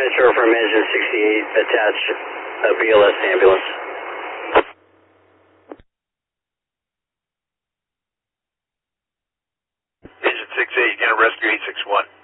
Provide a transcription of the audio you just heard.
Metro from engine 68, attached a BLS ambulance. Engine 68, you're going to rescue 861.